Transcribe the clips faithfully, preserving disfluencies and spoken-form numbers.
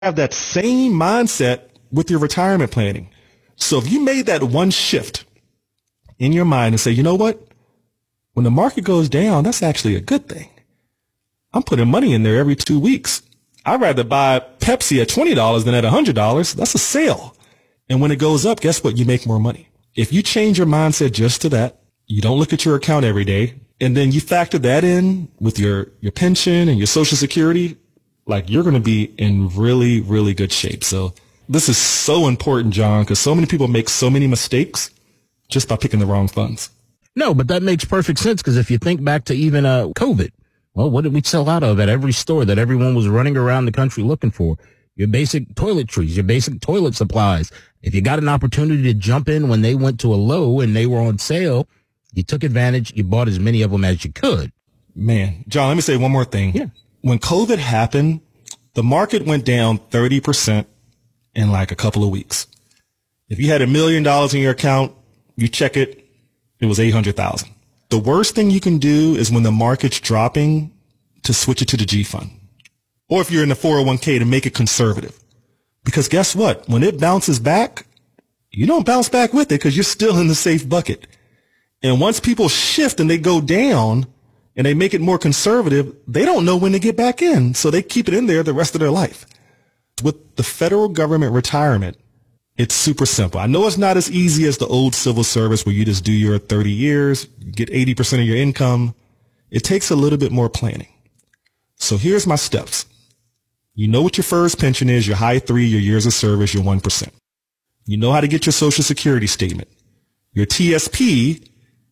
have that same mindset with your retirement planning. So if you made that one shift in your mind and say, you know what? When the market goes down, that's actually a good thing. I'm putting money in there every two weeks. I'd rather buy Pepsi at twenty dollars than at one hundred dollars. That's a sale. And when it goes up, guess what? You make more money. If you change your mindset just to that, you don't look at your account every day, and then you factor that in with your, your pension and your Social Security, like you're going to be in really, really good shape. So this is so important, John, because so many people make so many mistakes just by picking the wrong funds. No, but that makes perfect sense, because if you think back to even uh, COVID, well, what did we sell out of at every store that everyone was running around the country looking for? Your basic toiletries, your basic toilet supplies. If you got an opportunity to jump in when they went to a low and they were on sale, you took advantage. You bought as many of them as you could. Man, John, let me say one more thing. Yeah. When COVID happened, the market went down thirty percent in like a couple of weeks. If you had a million dollars in your account, you check it, it was eight hundred thousand. The worst thing you can do is when the market's dropping to switch it to the G fund. Or if you're in the four oh one k, to make it conservative. Because guess what? When it bounces back, you don't bounce back with it because you're still in the safe bucket. And once people shift and they go down and they make it more conservative, they don't know when to get back in. So they keep it in there the rest of their life. With the federal government retirement, it's super simple. I know it's not as easy as the old civil service where you just do your thirty years, get eighty percent of your income. It takes a little bit more planning. So here's my steps. You know what your first pension is, your high three, your years of service, your one percent. You know how to get your Social Security statement. Your T S P,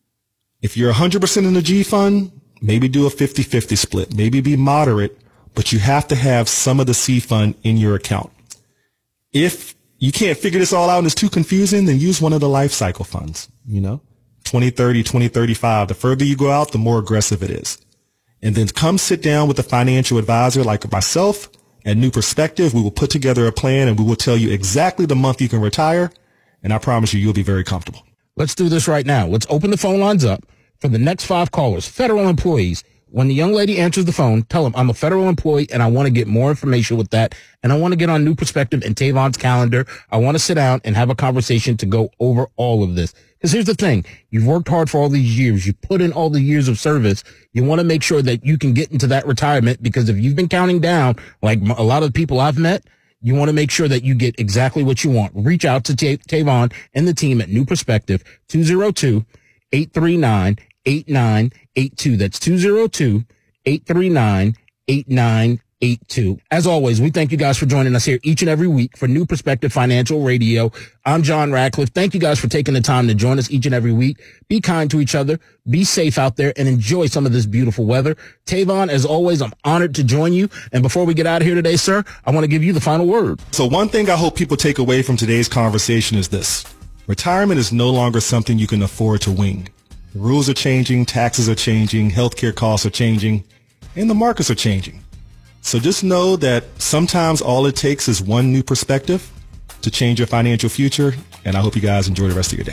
if you're one hundred percent in the G fund, maybe do a fifty-fifty split. Maybe be moderate, but you have to have some of the C fund in your account. If you can't figure this all out and it's too confusing, then use one of the life cycle funds, you know, twenty thirty, twenty thirty-five. The further you go out, the more aggressive it is. And then come sit down with a financial advisor like myself at New Perspective. We will put together a plan and we will tell you exactly the month you can retire. And I promise you, you'll be very comfortable. Let's do this right now. Let's open the phone lines up for the next five callers, federal employees. When the young lady answers the phone, tell them I'm a federal employee and I want to get more information with that. And I want to get on New Perspective and Tavon's calendar. I want to sit down and have a conversation to go over all of this. Because here's the thing. You've worked hard for all these years. You put in all the years of service. You want to make sure that you can get into that retirement, because if you've been counting down, like a lot of the people I've met, you want to make sure that you get exactly what you want. Reach out to T- Tavon and the team at New Perspective, two oh two, eight three nine, eight nine eight two. That's two oh two, eight three nine, eight nine eight two. As always, we thank you guys for joining us here each and every week for New Perspective Financial Radio. I'm John Radcliffe. Thank you guys for taking the time to join us each and every week. Be kind to each other, be safe out there, and enjoy some of this beautiful weather. Tavon, as always, I'm honored to join you. And before we get out of here today, sir, I want to give you the final word. So one thing I hope people take away from today's conversation is this. Retirement is no longer something you can afford to wing. The rules are changing, taxes are changing, healthcare costs are changing, and the markets are changing. So just know that sometimes all it takes is one new perspective to change your financial future, and I hope you guys enjoy the rest of your day.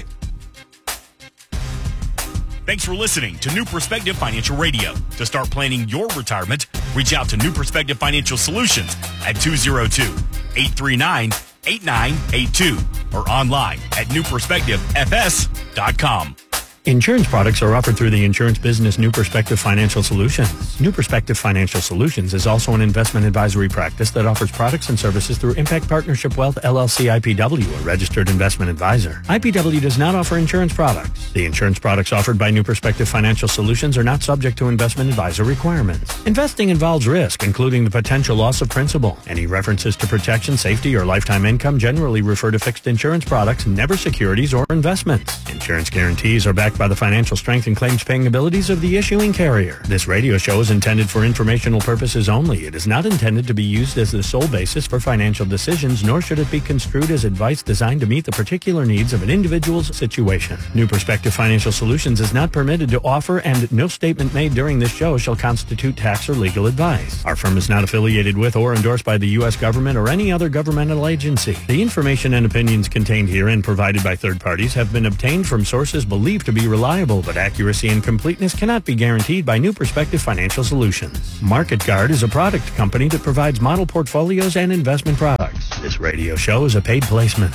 Thanks for listening to New Perspective Financial Radio. To start planning your retirement, reach out to New Perspective Financial Solutions at two oh two, eight three nine, eight nine eight two or online at new perspective f s dot com. Insurance products are offered through the insurance business New Perspective Financial Solutions. New Perspective Financial Solutions is also an investment advisory practice that offers products and services through Impact Partnership Wealth L L C I P W, a registered investment advisor. I P W does not offer insurance products. The insurance products offered by New Perspective Financial Solutions are not subject to investment advisor requirements. Investing involves risk, including the potential loss of principal. Any references to protection, safety, or lifetime income generally refer to fixed insurance products, never securities or investments. Insurance guarantees are backed by the financial strength and claims paying abilities of the issuing carrier. This radio show is intended for informational purposes only. It is not intended to be used as the sole basis for financial decisions, nor should it be construed as advice designed to meet the particular needs of an individual's situation. New Perspective Financial Solutions is not permitted to offer, and no statement made during this show shall constitute tax or legal advice. Our firm is not affiliated with or endorsed by the U S government or any other governmental agency. The information and opinions contained herein provided by third parties have been obtained from sources believed to be be reliable, but accuracy and completeness cannot be guaranteed by New Perspective Financial Solutions. Market Guard is a product company that provides model portfolios and investment products. This radio show is a paid placement.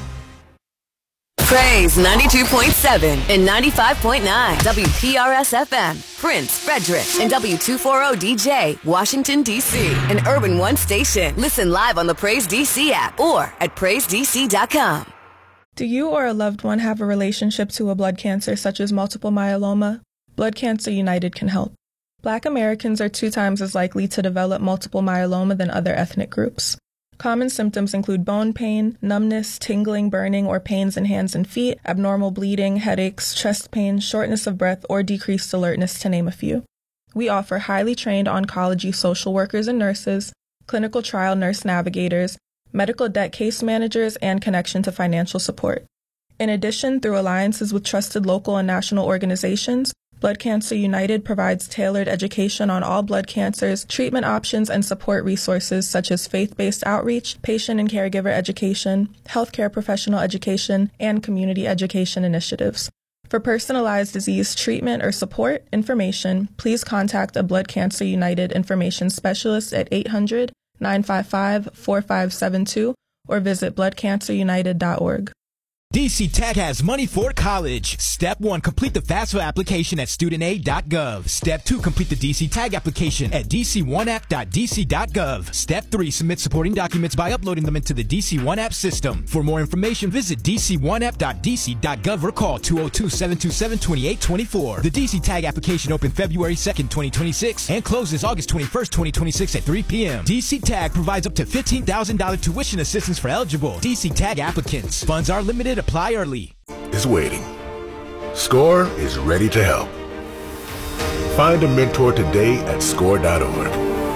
Praise ninety-two point seven and ninety-five point nine W P R S F M, Prince, Frederick, and W two forty D J, Washington, D C, an Urban One station. Listen live on the Praise D C app or at praise d c dot com. Do you or a loved one have a relationship to a blood cancer such as multiple myeloma? Blood Cancer United can help. Black Americans are two times as likely to develop multiple myeloma than other ethnic groups. Common symptoms include bone pain, numbness, tingling, burning, or pains in hands and feet, abnormal bleeding, headaches, chest pain, shortness of breath, or decreased alertness, to name a few. We offer highly trained oncology social workers and nurses, clinical trial nurse navigators, medical debt case managers, and connection to financial support. In addition, through alliances with trusted local and national organizations, Blood Cancer United provides tailored education on all blood cancers, treatment options, and support resources such as faith-based outreach, patient and caregiver education, healthcare professional education, and community education initiatives. For personalized disease treatment or support information, please contact a Blood Cancer United information specialist at eight hundred, nine five five, four five seven two or visit blood cancer united dot org. D C Tech has money for college. Step one, complete the FAFSA application at student aid dot gov. Step two, complete the D C Tag application at d c one app dot d c dot gov. Step three, submit supporting documents by uploading them into the D C one App system. For more information, visit d c one app dot d c dot gov or call two oh two, seven two seven, two eight two four. The D C Tag application opened February second, twenty twenty-six and closes August twenty-first, twenty twenty-six at three p.m. D C Tag provides up to fifteen thousand dollars tuition assistance for eligible D C Tag applicants. Funds are limited. Apply early. Is waiting. SCORE is ready to help. Find a mentor today at score dot org.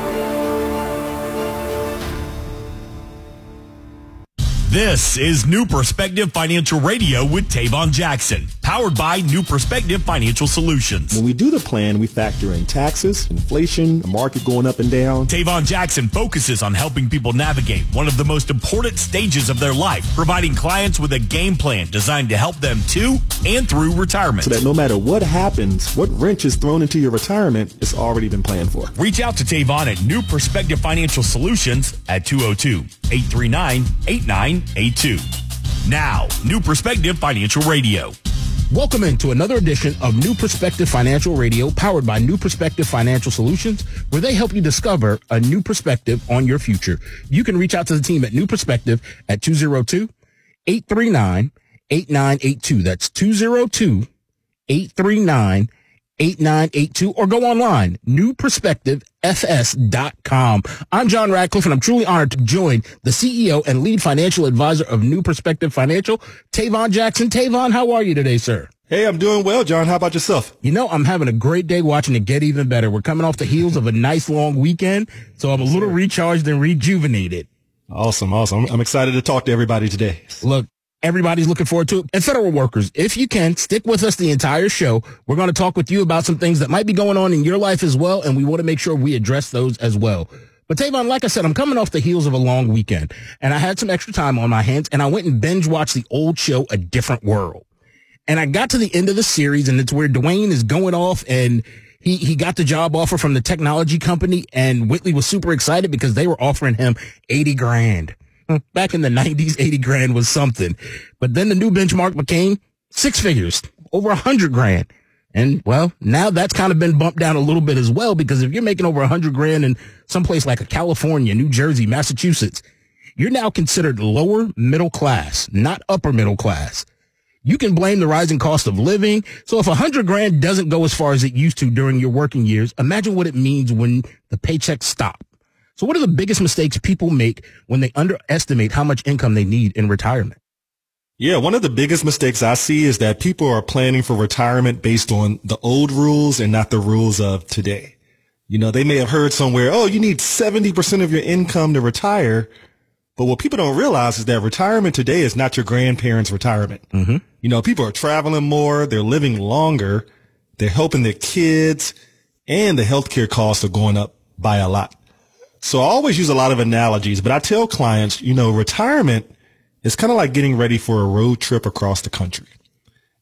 This is New Perspective Financial Radio with Tavon Jackson, powered by New Perspective Financial Solutions. When we do the plan, we factor in taxes, inflation, the market going up and down. Tavon Jackson focuses on helping people navigate one of the most important stages of their life, providing clients with a game plan designed to help them to and through retirement. So that no matter what happens, what wrench is thrown into your retirement, it's already been planned for. Reach out to Tavon at New Perspective Financial Solutions at two oh two, eight three nine, eight nine eight two. Now, New Perspective Financial Radio. Welcome into another edition of New Perspective Financial Radio, powered by New Perspective Financial Solutions, where they help you discover a new perspective on your future. You can reach out to the team at New Perspective at two oh two, eight three nine, eight nine eight two. That's two oh two, eight three nine, eight nine eight two, or go online, new perspective f s dot com. I'm John Radcliffe, and I'm truly honored to join the C E O and lead financial advisor of New Perspective Financial, Tavon Jackson. Tavon, how are you today, sir? Hey, I'm doing well, John. How about yourself? You know, I'm having a great day watching it get even better. We're coming off the heels of a nice long weekend, so I'm a little recharged and rejuvenated. Awesome, awesome. I'm excited to talk to everybody today. Look, everybody's looking forward to it. And federal workers, if you can, stick with us the entire show. We're going to talk with you about some things that might be going on in your life as well, and we want to make sure we address those as well. But Tavon, like I said, I'm coming off the heels of a long weekend, and I had some extra time on my hands, and I went and binge watched the old show, A Different World. And I got to the end of the series, and it's where Dwayne is going off, and he, he got the job offer from the technology company, and Whitley was super excited because they were offering him eighty grand. Back in the nineties, eighty grand was something. But then the new benchmark became six figures, over a hundred grand. And well, now that's kind of been bumped down a little bit as well, because if you're making over a hundred grand in someplace like a California, New Jersey, Massachusetts, you're now considered lower middle class, not upper middle class. You can blame the rising cost of living. So if a hundred grand doesn't go as far as it used to during your working years, imagine what it means when the paychecks stop. So what are the biggest mistakes people make when they underestimate how much income they need in retirement? Yeah, one of the biggest mistakes I see is that people are planning for retirement based on the old rules and not the rules of today. You know, they may have heard somewhere, oh, you need seventy percent of your income to retire. But what people don't realize is that retirement today is not your grandparents' retirement. Mm-hmm. You know, people are traveling more, they're living longer, they're helping their kids, and the healthcare costs are going up by a lot. So I always use a lot of analogies, but I tell clients, you know, retirement is kind of like getting ready for a road trip across the country.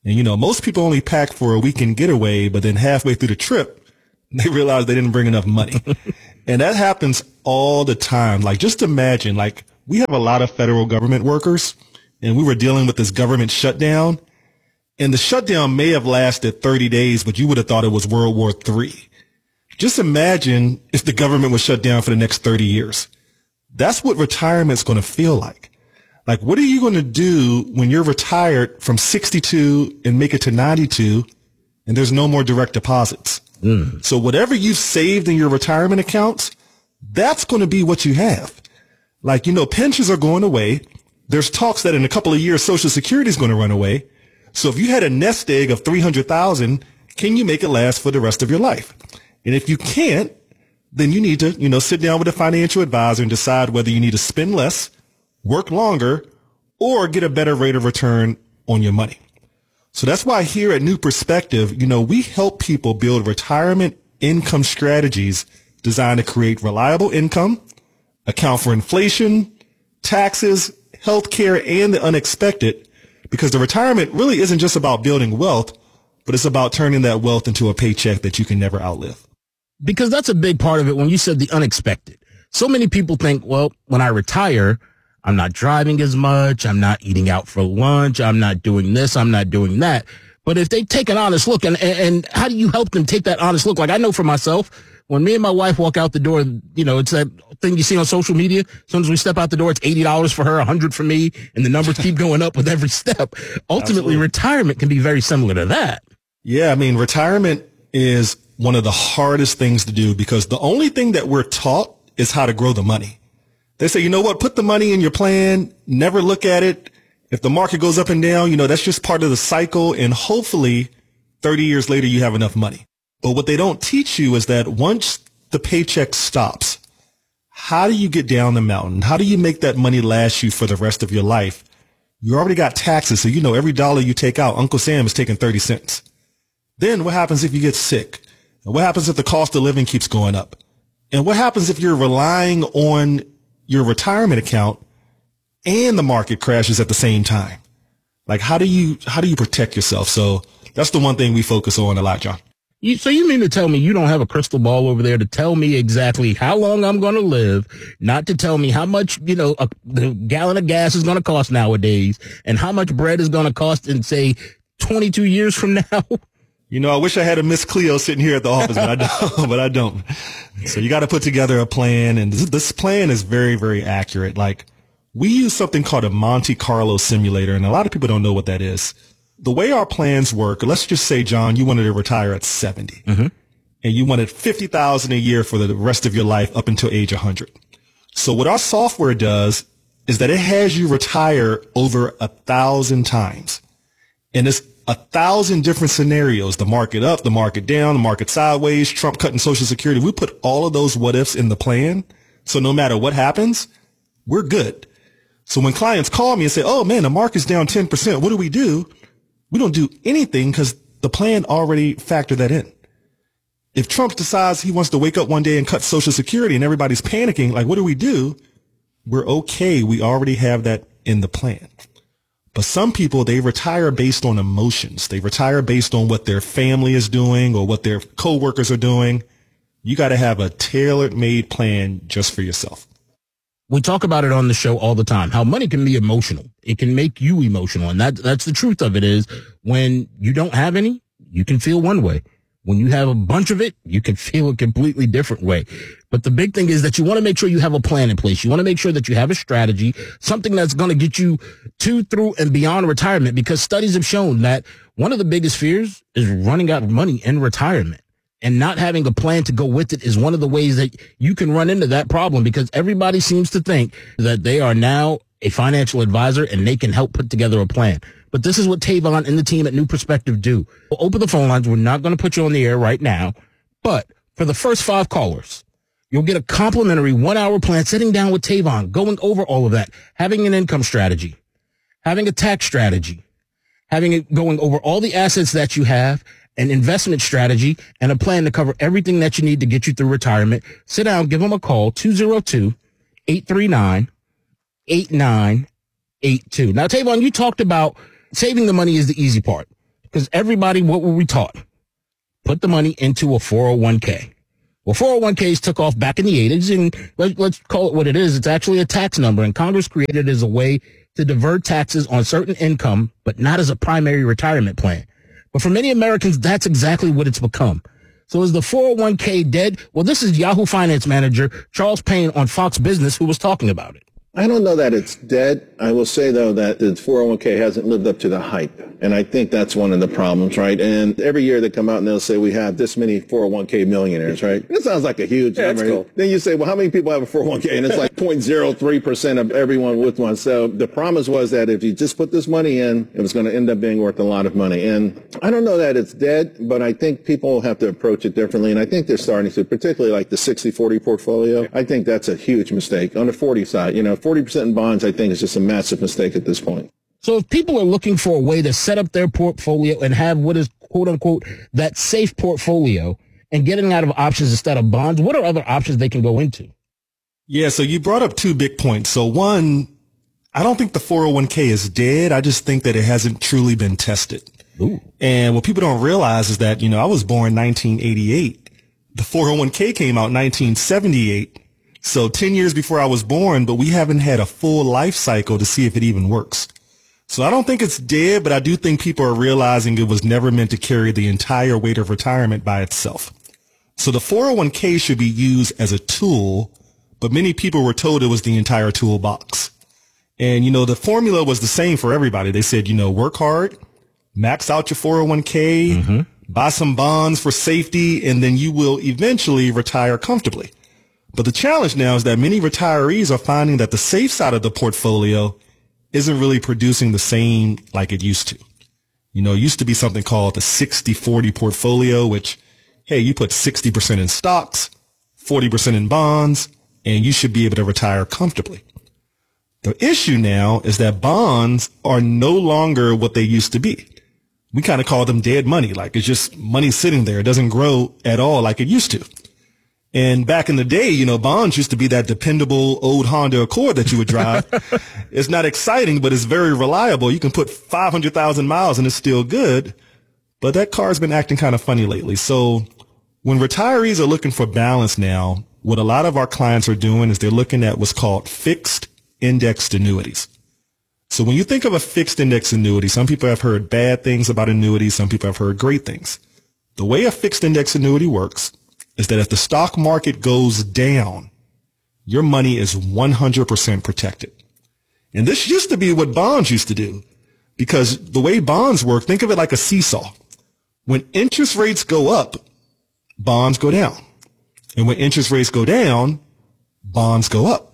And, you know, most people only pack for a weekend getaway, but then halfway through the trip, they realize they didn't bring enough money. And that happens all the time. Like, just imagine, like, we have a lot of federal government workers, and we were dealing with this government shutdown. And the shutdown may have lasted thirty days, but you would have thought it was World War Three. Just imagine if the government was shut down for the next thirty years. That's what retirement's going to feel like. Like, what are you going to do when you're retired from sixty-two and make it to ninety-two and there's no more direct deposits? Mm. So whatever you've saved in your retirement accounts, that's going to be what you have. Like, you know, pensions are going away. There's talks that in a couple of years, Social Security is going to run away. So if you had a nest egg of three hundred thousand, can you make it last for the rest of your life? And if you can't, then you need to, you know, sit down with a financial advisor and decide whether you need to spend less, work longer, or get a better rate of return on your money. So that's why here at New Perspective, you know, we help people build retirement income strategies designed to create reliable income, account for inflation, taxes, healthcare, and the unexpected, because the retirement really isn't just about building wealth, but it's about turning that wealth into a paycheck that you can never outlive. Because that's a big part of it when you said the unexpected. So many people think, well, when I retire, I'm not driving as much. I'm not eating out for lunch. I'm not doing this. I'm not doing that. But if they take an honest look, and, and, and how do you help them take that honest look? Like, I know for myself, when me and my wife walk out the door, you know, it's that thing you see on social media. As soon as we step out the door, it's eighty dollars for her, one hundred dollars for me, and the numbers keep going up with every step. Ultimately, Absolutely. Retirement can be very similar to that. Yeah, I mean, retirement is one of the hardest things to do because the only thing that we're taught is how to grow the money. They say, you know what, put the money in your plan, never look at it. If the market goes up and down, you know, that's just part of the cycle. And hopefully thirty years later, you have enough money. But what they don't teach you is that once the paycheck stops, how do you get down the mountain? How do you make that money last you for the rest of your life? You already got taxes. So, you know, every dollar you take out, Uncle Sam is taking thirty cents. Then what happens if you get sick? And what happens if the cost of living keeps going up? And what happens if you're relying on your retirement account and the market crashes at the same time? Like, how do you, how do you protect yourself? So that's the one thing we focus on a lot, John. You, so you mean to tell me you don't have a crystal ball over there to tell me exactly how long I'm going to live, not to tell me how much, you know, a, the gallon of gas is going to cost nowadays and how much bread is going to cost in, say, twenty-two years from now? You know, I wish I had a Miss Cleo sitting here at the office, but I don't. But I don't. So you got to put together a plan, and this, this plan is very, very accurate. Like, we use something called a Monte Carlo simulator, and a lot of people don't know what that is. The way our plans work, let's just say, John, you wanted to retire at seventy, mm-hmm. and you wanted fifty thousand dollars a year for the rest of your life up until age one hundred. So what our software does is that it has you retire over a thousand times, and it's a thousand different scenarios, the market up, the market down, the market sideways, Trump cutting Social Security. We put all of those what ifs in the plan. So no matter what happens, we're good. So when clients call me and say, oh man, the market's down ten percent, what do we do? We don't do anything because the plan already factored that in. If Trump decides he wants to wake up one day and cut Social Security and everybody's panicking, like, what do we do? We're okay. We already have that in the plan. But some people, they retire based on emotions. They retire based on what their family is doing or what their coworkers are doing. You got to have a tailor-made plan just for yourself. We talk about it on the show all the time, how money can be emotional. It can make you emotional. And that, that's the truth of it is when you don't have any, you can feel one way. When you have a bunch of it, you can feel a completely different way. But the big thing is that you want to make sure you have a plan in place. You want to make sure that you have a strategy, something that's going to get you to, through, and beyond retirement, because studies have shown that one of the biggest fears is running out of money in retirement. And not having a plan to go with it is one of the ways that you can run into that problem, because everybody seems to think that they are now a financial advisor and they can help put together a plan. But this is what Tavon and the team at New Perspective do. We'll open the phone lines. We're not going to put you on the air right now. But for the first five callers, you'll get a complimentary one-hour plan sitting down with Tavon, going over all of that, having an income strategy, having a tax strategy, having it going over all the assets that you have, an investment strategy, and a plan to cover everything that you need to get you through retirement. Sit down, give them a call, two oh two, eight three nine, eight nine eight two. Now, Tavon, you talked about saving the money is the easy part. Because everybody, what were we taught? Put the money into a four oh one k. Well, four oh one k's took off back in the eighties, and let, let's call it what it is. It's actually a tax number, and Congress created it as a way to divert taxes on certain income, but not as a primary retirement plan. But for many Americans, that's exactly what it's become. So is the four oh one k dead? Well, this is Yahoo Finance Manager Charles Payne on Fox Business who was talking about it. I don't know that it's dead. I will say, though, that the four oh one k hasn't lived up to the hype. And I think that's one of the problems, right? And every year they come out and they'll say we have this many four oh one k millionaires, right? It sounds like a huge yeah, number. Cool. Then you say, well, how many people have a four oh one k? And it's like zero point zero three percent of everyone with one. So the promise was that if you just put this money in, it was going to end up being worth a lot of money. And I don't know that it's dead, but I think people have to approach it differently. And I think they're starting to, particularly like the sixty forty portfolio. I think that's a huge mistake. On the forty side, you know, forty percent in bonds, I think is just a massive mistake at this point. So if people are looking for a way to set up their portfolio and have what is, quote unquote, that safe portfolio and getting out of options instead of bonds, what are other options they can go into? Yeah, so you brought up two big points. So one, I don't think the four oh one k is dead. I just think that it hasn't truly been tested. Ooh. And what people don't realize is that, you know, I was born nineteen eighty-eight. The four oh one k came out nineteen seventy-eight. So ten years before I was born, but we haven't had a full life cycle to see if it even works. So I don't think it's dead, but I do think people are realizing it was never meant to carry the entire weight of retirement by itself. So the four oh one k should be used as a tool, but many people were told it was the entire toolbox. And, you know, the formula was the same for everybody. They said, you know, work hard, max out your four oh one k, mm-hmm. buy some bonds for safety, and then you will eventually retire comfortably. But the challenge now is that many retirees are finding that the safe side of the portfolio isn't really producing the same like it used to. You know, it used to be something called the sixty forty portfolio, which, hey, you put sixty percent in stocks, forty percent in bonds, and you should be able to retire comfortably. The issue now is that bonds are no longer what they used to be. We kind of call them dead money. Like it's just money sitting there. It doesn't grow at all like it used to. And back in the day, you know, bonds used to be that dependable old Honda Accord that you would drive. It's not exciting, but it's very reliable. You can put five hundred thousand miles and it's still good. But that car's been acting kind of funny lately. So when retirees are looking for balance now, what a lot of our clients are doing is they're looking at what's called fixed indexed annuities. So when you think of a fixed index annuity, some people have heard bad things about annuities. Some people have heard great things. The way a fixed index annuity works is that if the stock market goes down, your money is one hundred percent protected. And this used to be what bonds used to do, because the way bonds work, think of it like a seesaw. When interest rates go up, bonds go down. And when interest rates go down, bonds go up.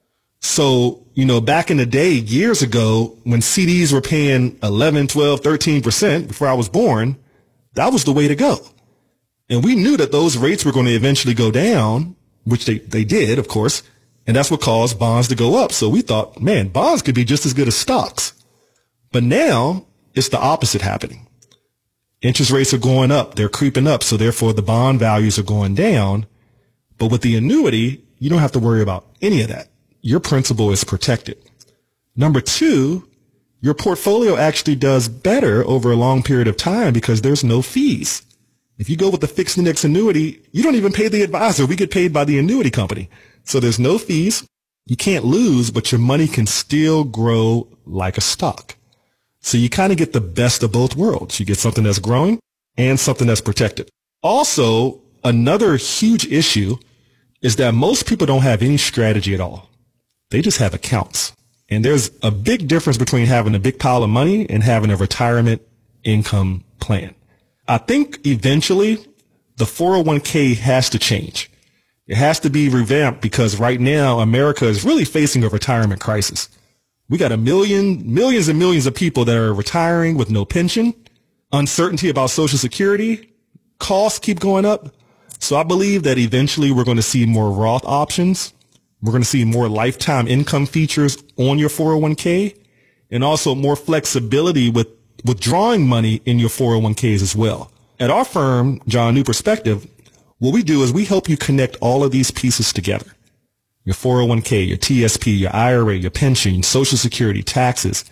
So, you know, back in the day, years ago, when C Ds were paying eleven, twelve, thirteen percent before I was born, that was the way to go. And we knew that those rates were going to eventually go down, which they, they did, of course. And that's what caused bonds to go up. So we thought, man, bonds could be just as good as stocks. But now it's the opposite happening. Interest rates are going up. They're creeping up. So therefore the bond values are going down. But with the annuity, you don't have to worry about any of that. Your principal is protected. Number two, your portfolio actually does better over a long period of time because there's no fees. If you go with the fixed index annuity, you don't even pay the advisor. We get paid by the annuity company. So there's no fees. You can't lose, but your money can still grow like a stock. So you kind of get the best of both worlds. You get something that's growing and something that's protected. Also, another huge issue is that most people don't have any strategy at all. They just have accounts. And there's a big difference between having a big pile of money and having a retirement income plan. I think eventually the four oh one k has to change. It has to be revamped because right now America is really facing a retirement crisis. We got a million, millions and millions of people that are retiring with no pension, uncertainty about Social Security, costs keep going up. So I believe that eventually we're going to see more Roth options. We're going to see more lifetime income features on your four oh one k and also more flexibility with withdrawing money in your four oh one k's as well. At our firm, John New Perspective, what we do is we help you connect all of these pieces together. Your four oh one k, your T S P, your I R A, your pension, Social Security, taxes,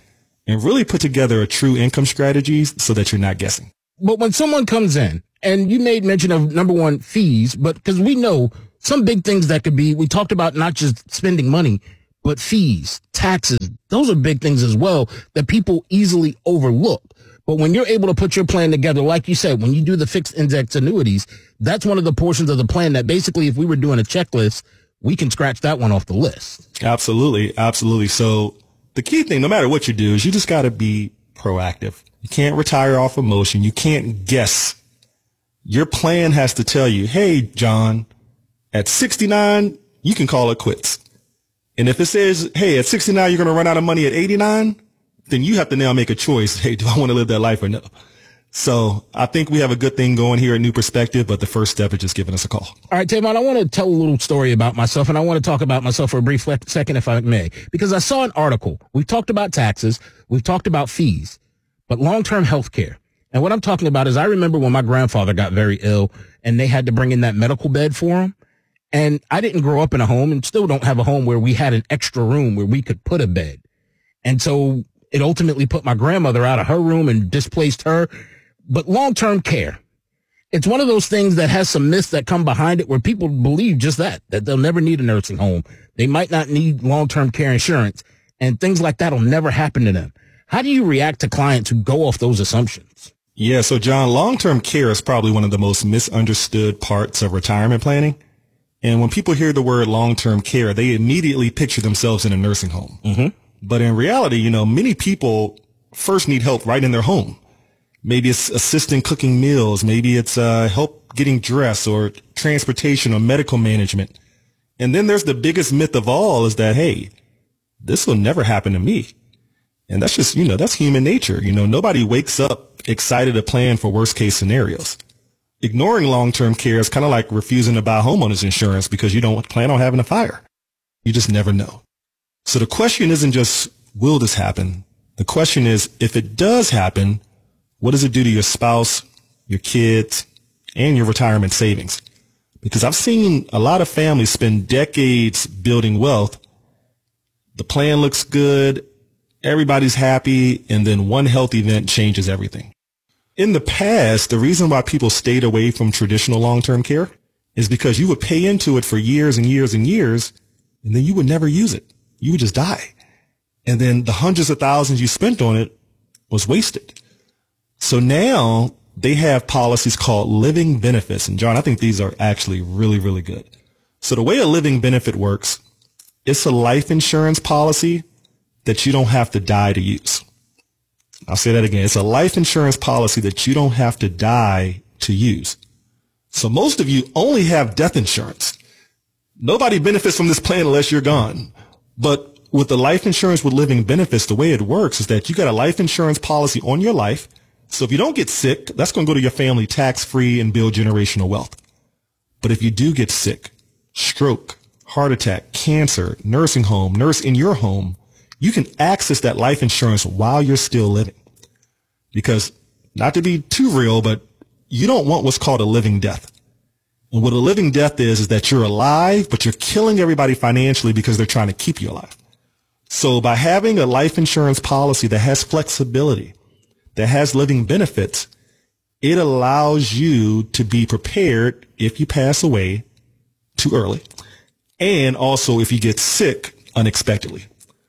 and really put together a true income strategy so that you're not guessing. But when someone comes in, and you made mention of, number one, fees, but because we know some big things that could be, we talked about not just spending money, but fees, taxes, those are big things as well that people easily overlook. But when you're able to put your plan together, like you said, when you do the fixed index annuities, that's one of the portions of the plan that basically, if we were doing a checklist, we can scratch that one off the list. Absolutely. Absolutely. So the key thing, no matter what you do, is you just got to be proactive. You can't retire off emotion. You can't guess. Your plan has to tell you, hey, John, at sixty-nine, you can call it quits. And if it says, hey, at sixty-nine, you're going to run out of money at eighty-nine, then you have to now make a choice. Hey, do I want to live that life or no? So I think we have a good thing going here at New Perspective, but the first step is just giving us a call. All right, Tavon, I want to tell a little story about myself, and I want to talk about myself for a brief second, if I may, because I saw an article. We've talked about taxes. We've talked about fees, but long-term health care. And what I'm talking about is I remember when my grandfather got very ill and they had to bring in that medical bed for him. And I didn't grow up in a home and still don't have a home where we had an extra room where we could put a bed. And so it ultimately put my grandmother out of her room and displaced her. But long-term care, it's one of those things that has some myths that come behind it where people believe just that, that they'll never need a nursing home. They might not need long-term care insurance, and things like that will never happen to them. How do you react to clients who go off those assumptions? Yeah, so John, long-term care is probably one of the most misunderstood parts of retirement planning. And when people hear the word long-term care, they immediately picture themselves in a nursing home. Mm-hmm. But in reality, you know, many people first need help right in their home. Maybe it's assisting cooking meals. Maybe it's uh, help getting dressed or transportation or medical management. And then there's the biggest myth of all is that, hey, this will never happen to me. And that's just, you know, that's human nature. You know, nobody wakes up excited to plan for worst case scenarios. Ignoring long-term care is kind of like refusing to buy homeowners insurance because you don't plan on having a fire. You just never know. So the question isn't just, will this happen? The question is, if it does happen, what does it do to your spouse, your kids, and your retirement savings? Because I've seen a lot of families spend decades building wealth. The plan looks good. Everybody's happy. And then one health event changes everything. In the past, the reason why people stayed away from traditional long-term care is because you would pay into it for years and years and years, and then you would never use it. You would just die. And then the hundreds of thousands you spent on it was wasted. So now they have policies called living benefits. And John, I think these are actually really, really good. So the way a living benefit works, it's a life insurance policy that you don't have to die to use. I'll say that again. It's a life insurance policy that you don't have to die to use. So most of you only have death insurance. Nobody benefits from this plan unless you're gone. But with the life insurance with living benefits, the way it works is that you got a life insurance policy on your life. So if you don't get sick, that's going to go to your family tax-free and build generational wealth. But if you do get sick, stroke, heart attack, cancer, nursing home, nurse in your home, you can access that life insurance while you're still living. Because, not to be too real, but you don't want what's called a living death. And what a living death is, is that you're alive, but you're killing everybody financially because they're trying to keep you alive. So by having a life insurance policy that has flexibility, that has living benefits, it allows you to be prepared if you pass away too early, and also if you get sick unexpectedly.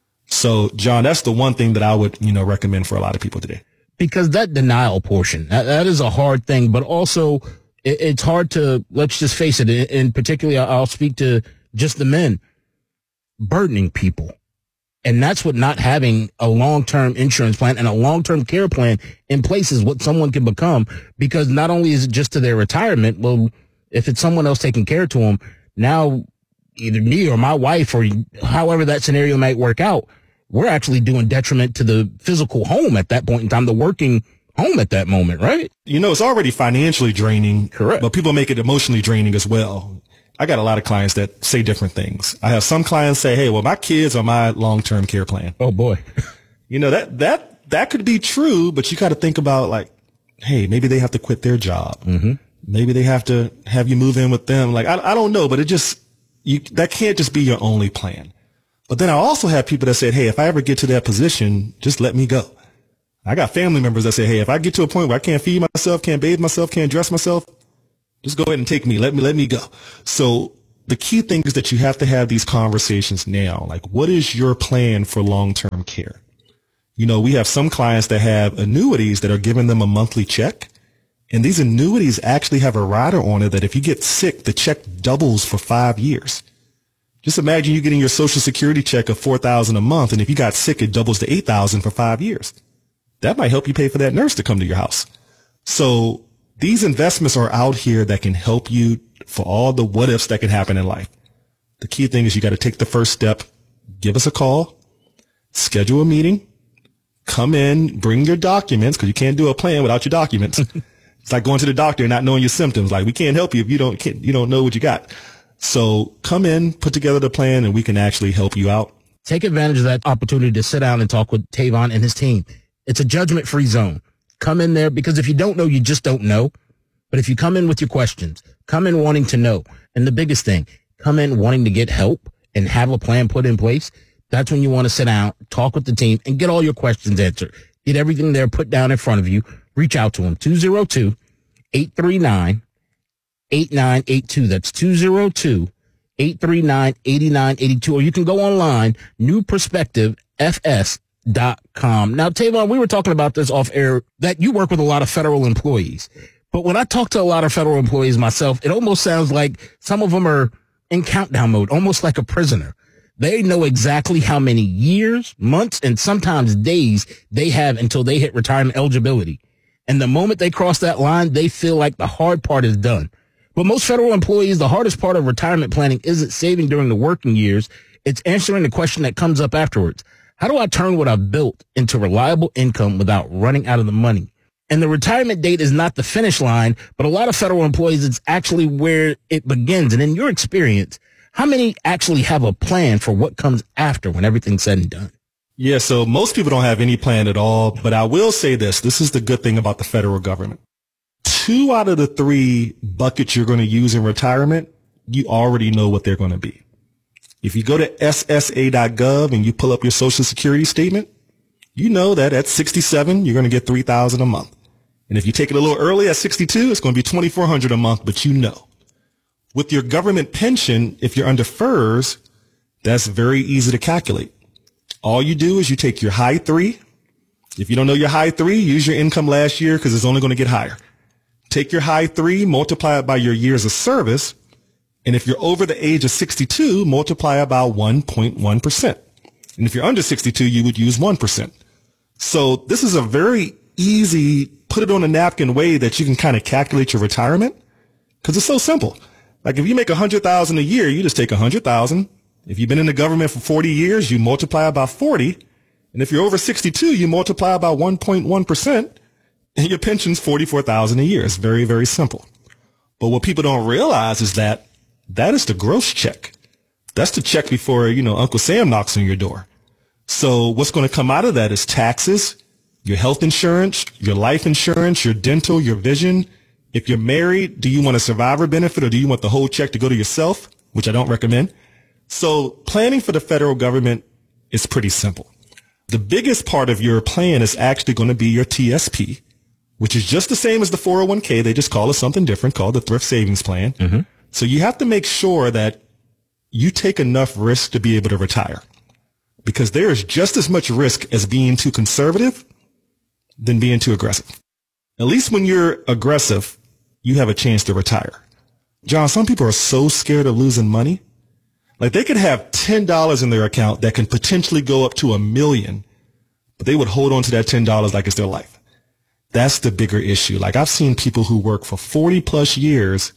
So, John, that's the one thing that I would, you know, recommend for a lot of people today. Because that denial portion, that, that is a hard thing, but also it, it's hard to, let's just face it, and particularly I'll speak to just the men, burdening people. And that's what not having a long-term insurance plan and a long-term care plan in place is what someone can become, because not only is it just to their retirement, well, if it's someone else taking care to them, now either me or my wife or however that scenario might work out, we're actually doing detriment to the physical home at that point in time, the working home at that moment, right? You know, it's already financially draining. Correct. But people make it emotionally draining as well. I got a lot of clients that say different things. I have some clients say, hey, well, my kids are my long-term care plan. Oh, boy. You know, that, that, that could be true, but you got to think about like, hey, maybe they have to quit their job. Mm-hmm. Maybe they have to have you move in with them. Like, I, I don't know, but it just, you, that can't just be your only plan. But then I also have people that said, hey, if I ever get to that position, just let me go. I got family members that say, hey, if I get to a point where I can't feed myself, can't bathe myself, can't dress myself, just go ahead and take me. Let me, let me go. So the key thing is that you have to have these conversations now. Like, what is your plan for long-term care? You know, we have some clients that have annuities that are giving them a monthly check. And these annuities actually have a rider on it that if you get sick, the check doubles for five years. Just imagine you getting your Social Security check of four thousand dollars a month, and if you got sick, it doubles to eight thousand dollars for five years. That might help you pay for that nurse to come to your house. So these investments are out here that can help you for all the what ifs that can happen in life. The key thing is you got to take the first step. Give us a call, schedule a meeting, come in, bring your documents, because you can't do a plan without your documents. It's like going to the doctor and not knowing your symptoms. Like, we can't help you if you don't can't, you don't know what you got. So come in, put together the plan, and we can actually help you out. Take advantage of that opportunity to sit down and talk with Tavon and his team. It's a judgment-free zone. Come in there, because if you don't know, you just don't know. But if you come in with your questions, come in wanting to know. And the biggest thing, come in wanting to get help and have a plan put in place. That's when you want to sit down, talk with the team, and get all your questions answered. Get everything there put down in front of you. Reach out to them, two oh two, eight three nine, eight nine eight two. That's two oh two, eight three nine, eight nine eight two. Or you can go online, new perspective f s dot com. Now, Tavon, we were talking about this off air, that you work with a lot of federal employees. But when I talk to a lot of federal employees myself, it almost sounds like some of them are in countdown mode, almost like a prisoner. They know exactly how many years, months, and sometimes days they have until they hit retirement eligibility. And the moment they cross that line, they feel like the hard part is done. But most federal employees, the hardest part of retirement planning isn't saving during the working years. It's answering the question that comes up afterwards. How do I turn what I've built into reliable income without running out of the money? And the retirement date is not the finish line, but a lot of federal employees, it's actually where it begins. And in your experience, how many actually have a plan for what comes after when everything's said and done? Yeah, so most people don't have any plan at all, but I will say this. This is the good thing about the federal government. Two out of the three buckets you're going to use in retirement, you already know what they're going to be. If you go to S S A dot gov and you pull up your Social Security statement, you know that at sixty-seven, you're going to get three thousand dollars a month. And if you take it a little early at sixty-two, it's going to be twenty-four hundred dollars a month, but you know. With your government pension, if you're under F E R S, that's very easy to calculate. All you do is you take your high three. If you don't know your high three, use your income last year because it's only going to get higher. Take your high three, multiply it by your years of service. And if you're over the age of sixty-two, multiply about one point one percent. And if you're under sixty-two, you would use one percent. So this is a very easy, put it on a napkin way that you can kind of calculate your retirement because it's so simple. Like if you make one hundred thousand dollars a year, you just take one hundred thousand dollars. If you've been in the government for forty years, you multiply by forty. And if you're over sixty-two, you multiply by one point one percent. And your pension's forty-four thousand dollars a year. It's very, very simple. But what people don't realize is that that is the gross check. That's the check before, you know, Uncle Sam knocks on your door. So what's going to come out of that is taxes, your health insurance, your life insurance, your dental, your vision. If you're married, do you want a survivor benefit or do you want the whole check to go to yourself, which I don't recommend? So planning for the federal government is pretty simple. The biggest part of your plan is actually going to be your T S P, which is just the same as the four oh one k. They just call it something different called the Thrift Savings Plan. Mm-hmm. So you have to make sure that you take enough risk to be able to retire because there is just as much risk as being too conservative than being too aggressive. At least when you're aggressive, you have a chance to retire. John, some people are so scared of losing money. Like they could have ten dollars in their account that can potentially go up to a million, but they would hold on to that ten dollars like it's their life. That's the bigger issue. Like I've seen people who work for forty plus years.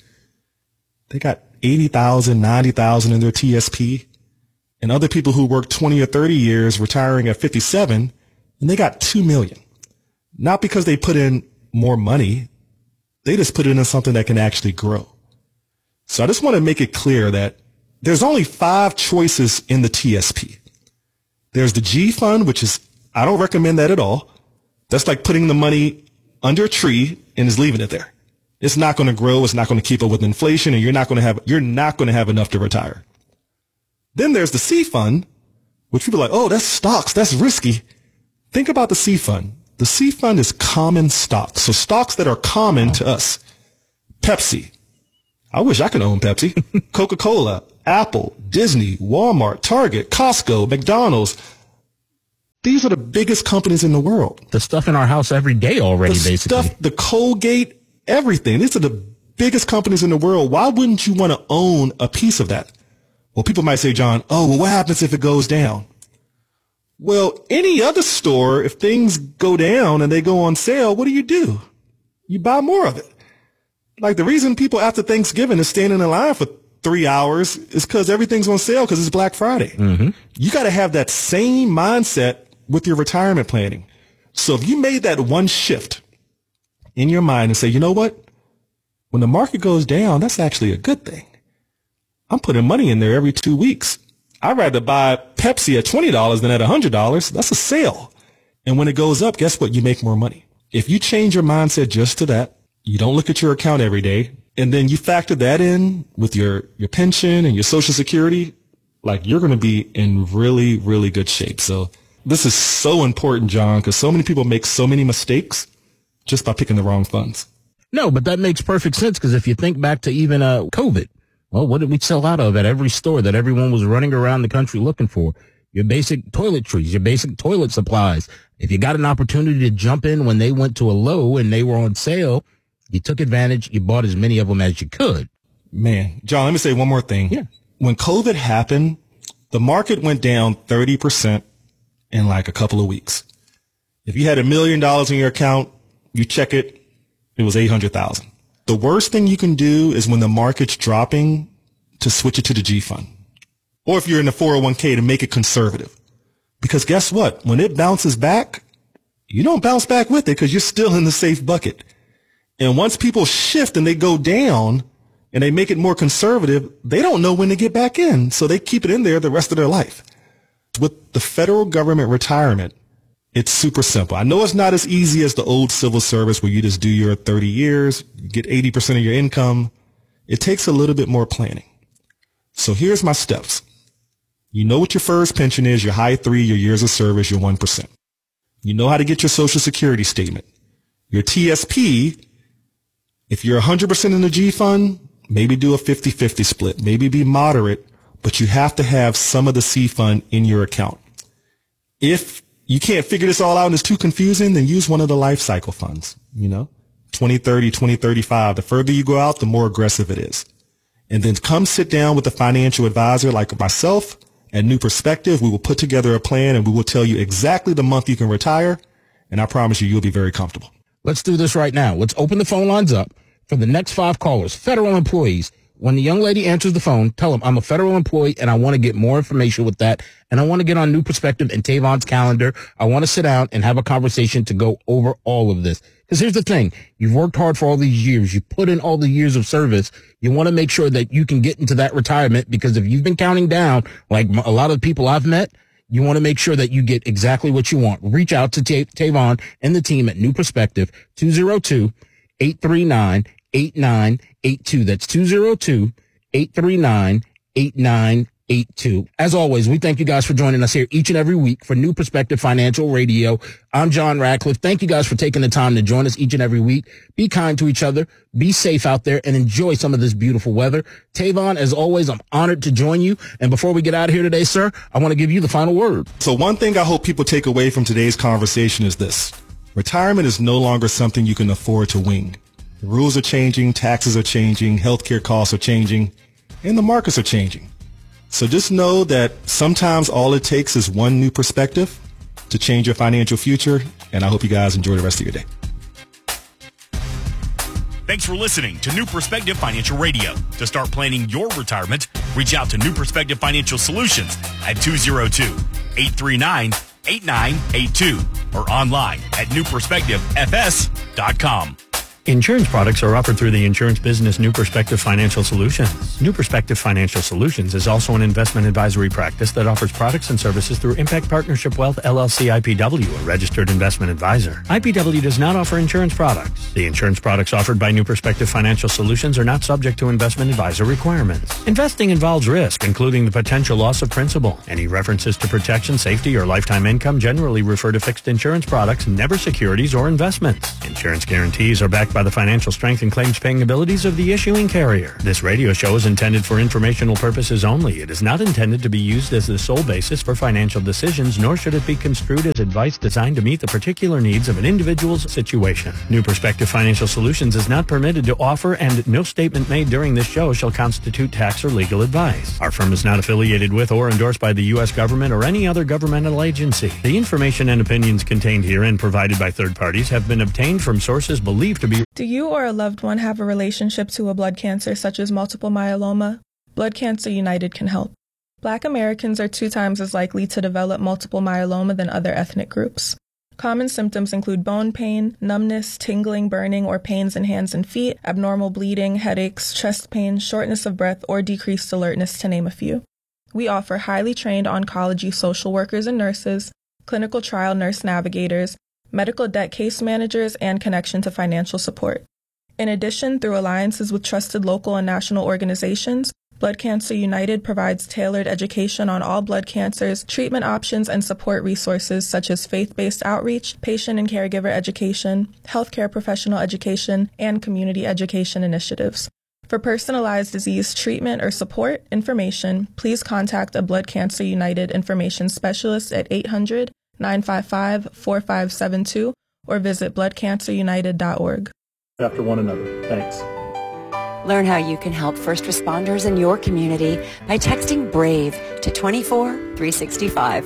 They got eighty thousand, ninety thousand in their T S P, and other people who work twenty or thirty years retiring at fifty-seven and they got two million. Not because they put in more money. They just put it in something that can actually grow. So I just want to make it clear that there's only five choices in the T S P. There's the G fund, which is, I don't recommend that at all. That's like putting the money under a tree and just leaving it there. It's not going to grow. It's not going to keep up with inflation and you're not going to have, you're not going to have enough to retire. Then there's the C fund, which people are like, oh, that's stocks. That's risky. Think about the C fund. The C fund is common stocks. So stocks that are common to us. Pepsi. I wish I could own Pepsi. Coca-Cola, Apple, Disney, Walmart, Target, Costco, McDonald's. These are the biggest companies in the world. The stuff in our house every day already, the basically. Stuff, the Colgate, everything. These are the biggest companies in the world. Why wouldn't you want to own a piece of that? Well, people might say, John, oh, well, what happens if it goes down? Well, any other store, if things go down and they go on sale, what do you do? You buy more of it. Like the reason people after Thanksgiving is standing in line for three hours is because everything's on sale because it's Black Friday. Mm-hmm. You got to have that same mindset with your retirement planning. So if you made that one shift in your mind and say, you know what? When the market goes down, that's actually a good thing. I'm putting money in there every two weeks. I'd rather buy Pepsi at twenty dollars than at one hundred dollars. That's a sale. And when it goes up, guess what? You make more money. If you change your mindset just to that, you don't look at your account every day, and then you factor that in with your, your pension and your Social Security, like you're going to be in really, really good shape. So this is so important, John, because so many people make so many mistakes just by picking the wrong funds. No, but that makes perfect sense because if you think back to even uh, COVID, well, what did we sell out of at every store that everyone was running around the country looking for? Your basic toiletries, your basic toilet supplies. If you got an opportunity to jump in when they went to a low and they were on sale, you took advantage. You bought as many of them as you could. Man, John, let me say one more thing. Yeah. When COVID happened, the market went down thirty percent in like a couple of weeks. If you had a million dollars in your account, you check it, it was eight hundred thousand. The worst thing you can do is when the market's dropping to switch it to the G fund. Or if you're in the four oh one k to make it conservative. Because guess what? When it bounces back, you don't bounce back with it because you're still in the safe bucket. And once people shift and they go down and they make it more conservative, they don't know when to get back in. So they keep it in there the rest of their life. With the federal government retirement, it's super simple. I know it's not as easy as the old civil service where you just do your thirty years, you get eighty percent of your income. It takes a little bit more planning. So here's my steps. You know what your first pension is, your high three, your years of service, your one percent. You know how to get your Social Security statement. Your T S P, if you're one hundred percent in the G fund, maybe do a fifty-fifty split, maybe be moderate, but you have to have some of the C fund in your account. If you can't figure this all out and it's too confusing, then use one of the life cycle funds, you know, twenty thirty, twenty thirty-five. The further you go out, the more aggressive it is. And then come sit down with a financial advisor like myself at New Perspective. We will put together a plan and we will tell you exactly the month you can retire. And I promise you, you'll be very comfortable. Let's do this right now. Let's open the phone lines up for the next five callers, federal employees. When the young lady answers the phone, tell them I'm a federal employee and I want to get more information with that. And I want to get on New Perspective and Tavon's calendar. I want to sit down and have a conversation to go over all of this. Because here's the thing. You've worked hard for all these years. You put in all the years of service. You want to make sure that you can get into that retirement because if you've been counting down, like a lot of the people I've met, you want to make sure that you get exactly what you want. Reach out to T- Tavon and the team at New Perspective, two oh two, eight three nine, eight nine eight two. That's two oh two, eight three nine, eight nine eight two. As always, we thank you guys for joining us here each and every week for New Perspective Financial Radio. I'm John Radcliffe. Thank you guys for taking the time to join us each and every week. Be kind to each other. Be safe out there and enjoy some of this beautiful weather. Tavon, as always, I'm honored to join you. And before we get out of here today, sir, I want to give you the final word. So one thing I hope people take away from today's conversation is this. Retirement is no longer something you can afford to wing. The rules are changing, taxes are changing, healthcare costs are changing, and the markets are changing. So just know that sometimes all it takes is one new perspective to change your financial future, and I hope you guys enjoy the rest of your day. Thanks for listening to New Perspective Financial Radio. To start planning your retirement, reach out to New Perspective Financial Solutions at two oh two, eight three nine, eight nine eight two or online at new perspective f s dot com. Insurance products are offered through the insurance business New Perspective Financial Solutions. New Perspective Financial Solutions is also an investment advisory practice that offers products and services through Impact Partnership Wealth L L C I P W, a registered investment advisor. I P W does not offer insurance products. The insurance products offered by New Perspective Financial Solutions are not subject to investment advisor requirements. Investing involves risk, including the potential loss of principal. Any references to protection, safety, or lifetime income generally refer to fixed insurance products, never securities or investments. Insurance guarantees are backed by the financial strength and claims paying abilities of the issuing carrier. This radio show is intended for informational purposes only. It is not intended to be used as the sole basis for financial decisions, nor should it be construed as advice designed to meet the particular needs of an individual's situation. New Perspective Financial Solutions is not permitted to offer, and no statement made during this show shall constitute tax or legal advice. Our firm is not affiliated with or endorsed by the U S government or any other governmental agency. The information and opinions contained herein provided by third parties have been obtained from sources believed to be. Do you or a loved one have a relationship to a blood cancer such as multiple myeloma? Blood Cancer United can help. Black Americans are two times as likely to develop multiple myeloma than other ethnic groups. Common symptoms include bone pain, numbness, tingling, burning, or pains in hands and feet, abnormal bleeding, headaches, chest pain, shortness of breath, or decreased alertness, to name a few. We offer highly trained oncology social workers and nurses, clinical trial nurse navigators, medical debt case managers, and connection to financial support. In addition, through alliances with trusted local and national organizations, Blood Cancer United provides tailored education on all blood cancers, treatment options, and support resources such as faith-based outreach, patient and caregiver education, healthcare professional education, and community education initiatives. For personalized disease treatment or support information, please contact a Blood Cancer United information specialist at eight hundred, nine five five, four five seven two or visit blood cancer united dot org. After one another. Thanks. Learn how you can help first responders in your community by texting BRAVE to two four three six five.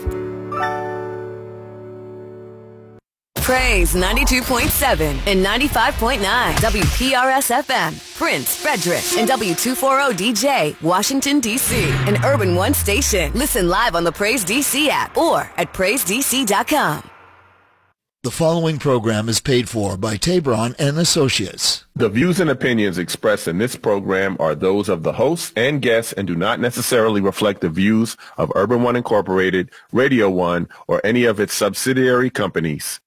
Praise ninety-two point seven and ninety-five point nine W P R S F M, Prince, Frederick, and W two forty D J, Washington, D C, an Urban One station. Listen live on the Praise D C app or at praise d c dot com. The following program is paid for by Tabron and Associates. The views and opinions expressed in this program are those of the hosts and guests and do not necessarily reflect the views of Urban One Incorporated, Radio One, or any of its subsidiary companies.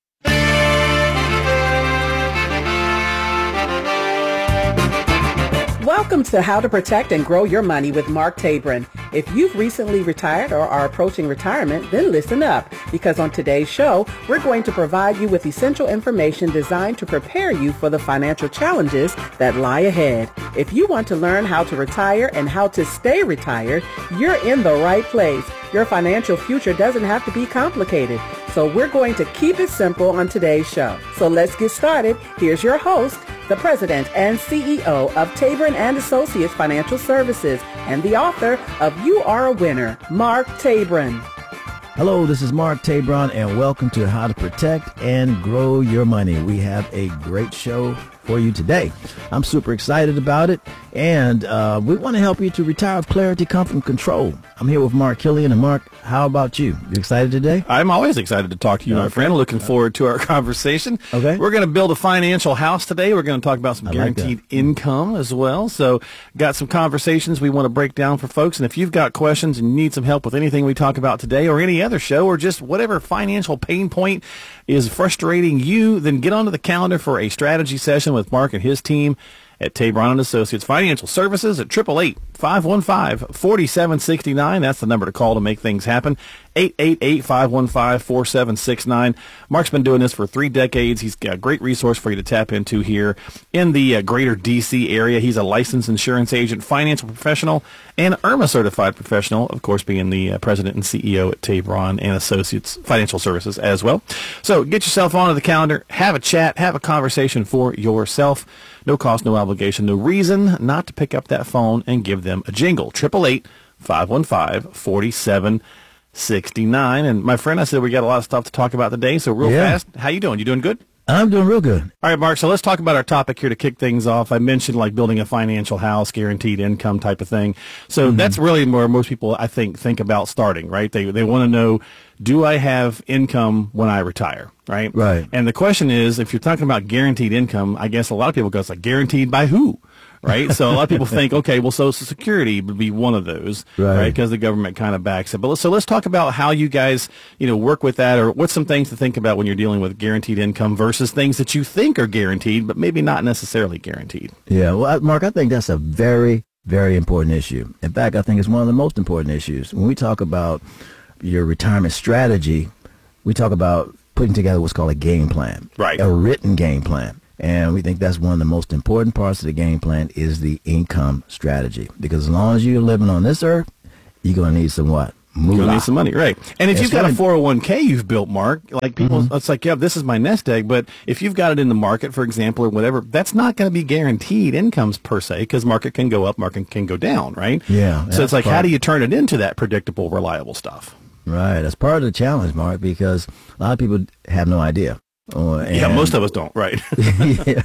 Welcome to How to Protect and Grow Your Money with Mark Tabron. If you've recently retired or are approaching retirement, then listen up, because on today's show, we're going to provide you with essential information designed to prepare you for the financial challenges that lie ahead. If you want to learn how to retire and how to stay retired, you're in the right place. Your financial future doesn't have to be complicated, so we're going to keep it simple on today's show. So let's get started. Here's your host, the president and C E O of Tabron and Associates Financial Services, and the author of You Are a Winner, Mark Tabron. Hello, this is Mark Tabron, and welcome to How to Protect and Grow Your Money. We have a great show for you today. I'm super excited about it, and uh, we want to help you to retire with clarity, comfort, and control. I'm here with Mark Killian, and Mark, how about you? You excited today? I'm always excited to talk to you, okay, my friend. Looking forward to our conversation. Okay. We're going to build a financial house today. We're going to talk about some guaranteed like income as well. So got some conversations we want to break down for folks. And if you've got questions and you need some help with anything we talk about today or any other show or just whatever financial pain point is frustrating you, then get onto the calendar for a strategy session with Mark and his team at Tabron and Associates Financial Services at eight eight eight, five one five, four seven six nine. That's the number to call to make things happen. eight eight eight, five one five, four seven six nine. Mark's been doing this for three decades. He's got a great resource for you to tap into here in the uh, greater D C area. He's a licensed insurance agent, financial professional, and IRMA certified professional, of course, being the uh, president and C E O at Tabron and Associates Financial Services as well. So get yourself onto the calendar, have a chat, have a conversation for yourself. No cost, no obligation, no reason not to pick up that phone and give them a jingle. eight eight eight, five one five, four seven six nine. And my friend, I said we got a lot of stuff to talk about today, so real yeah. fast, how you doing? You doing good? I'm doing real good. All right, Mark, so let's talk about our topic here to kick things off. I mentioned like building a financial house, guaranteed income type of thing. So mm-hmm. that's really where most people, I think, think about starting, right? They they want to know, do I have income when I retire, right? Right. And the question is, if you're talking about guaranteed income, I guess a lot of people go, it's like, guaranteed by who? Right. So a lot of people think, okay, well, Social Security would be one of those, right? Because right? the government kind of backs it. But let's, so let's talk about how you guys, you know, work with that, or what's some things to think about when you're dealing with guaranteed income versus things that you think are guaranteed, but maybe not necessarily guaranteed. Yeah. Well, Mark, I think that's a very, very important issue. In fact, I think it's one of the most important issues. When we talk about your retirement strategy, we talk about putting together what's called a game plan, right? A written game plan. And we think that's one of the most important parts of the game plan is the income strategy. Because as long as you're living on this earth, you're going to need some what? Moolah. You're going to need some money, right. And if It's you've got really- a four oh one k you've built, Mark, like people, Mhm. it's like, yeah, this is my nest egg. But if you've got it in the market, for example, or whatever, that's not going to be guaranteed incomes per se, because market can go up, market can go down, right? Yeah. So it's like, part- how do you turn it into that predictable, reliable stuff? Right. That's part of the challenge, Mark, because a lot of people have no idea. Or, Yeah, and- most of us don't, right? yeah.